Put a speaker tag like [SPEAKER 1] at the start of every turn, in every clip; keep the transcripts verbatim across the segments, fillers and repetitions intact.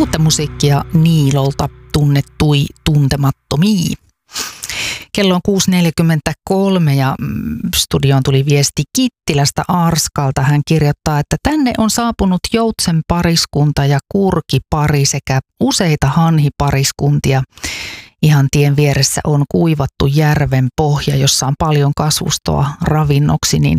[SPEAKER 1] Uutta musiikkia Niilolta tunnettui tuntemattomia. Kello on kuusi neljäkymmentäkolme ja studioon tuli viesti Kittilästä Arskalta. Hän kirjoittaa, että tänne on saapunut joutsen pariskunta ja kurkipari sekä useita hanhipariskuntia. Ihan tien vieressä on kuivattu järven pohja, jossa on paljon kasvustoa ravinnoksi, niin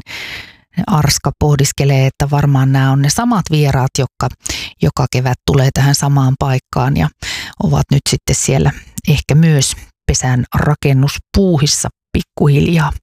[SPEAKER 1] Arska pohdiskelee, että varmaan nämä on ne samat vieraat, jotka joka kevät tulee tähän samaan paikkaan ja ovat nyt sitten siellä ehkä myös pesän rakennuspuuhissa pikkuhiljaa.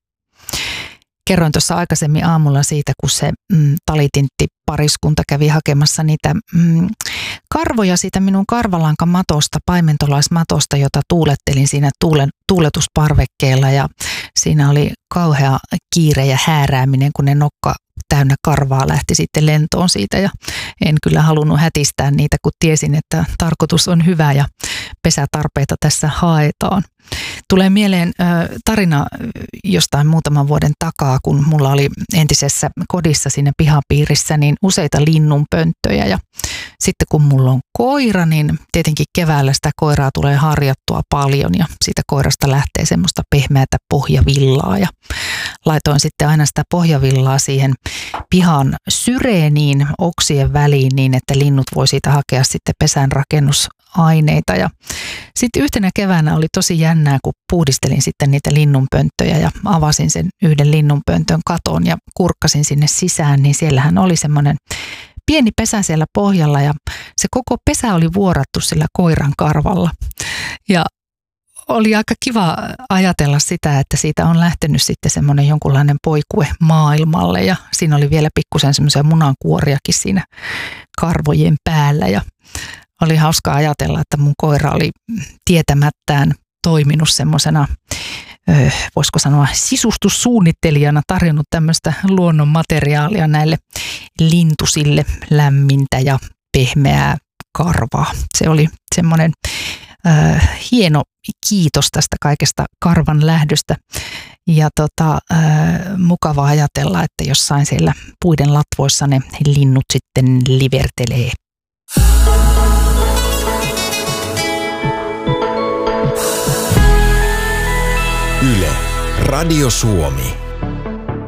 [SPEAKER 1] Kerroin tuossa aikaisemmin aamulla siitä, kun se mm, talitintti pariskunta kävi hakemassa niitä mm, karvoja siitä minun karvalankamatosta, paimentolaismatosta, jota tuulettelin siinä tuulen, tuuletusparvekkeella ja siinä oli kauhea kiire ja häärääminen, kun ne nokka täynnä karvaa lähti sitten lentoon siitä ja en kyllä halunnut hätistää niitä, kun tiesin, että tarkoitus on hyvä ja pesätarpeita tässä haetaan. Tulee mieleen äh, tarina jostain muutaman vuoden takaa, kun mulla oli entisessä kodissa siinä pihapiirissä niin useita linnunpönttöjä ja sitten kun mulla on koira, niin tietenkin keväällä sitä koiraa tulee harjattua paljon ja siitä koirasta lähtee semmoista pehmeätä pohjavillaa ja laitoin sitten aina sitä pohjavillaa siihen pihan syreeniin oksien väliin niin, että linnut voi siitä hakea sitten pesän rakennusaineita ja sitten yhtenä keväänä oli tosi jännää, kun puhdistelin sitten niitä linnunpönttöjä ja avasin sen yhden linnunpöntön katon ja kurkkasin sinne sisään, niin siellähän oli semmoinen pieni pesä siellä pohjalla ja se koko pesä oli vuorattu sillä koiran karvalla. Ja oli aika kiva ajatella sitä, että siitä on lähtenyt sitten semmoinen jonkunlainen poikue maailmalle ja siinä oli vielä pikkusen semmoisia munankuoriakin siinä karvojen päällä ja oli hauska ajatella, että mun koira oli tietämättään toiminut semmoisena, voisiko sanoa sisustussuunnittelijana, tarjonnut tämmöistä luonnon materiaalia näille lintusille, lämmintä ja pehmeää karvaa. Se oli semmoinen äh, hieno kiitos tästä kaikesta karvan lähdöstä ja tota, äh, mukava ajatella, että jossain siellä puiden latvoissa ne linnut sitten livertelee.
[SPEAKER 2] Yle, Radio Suomi.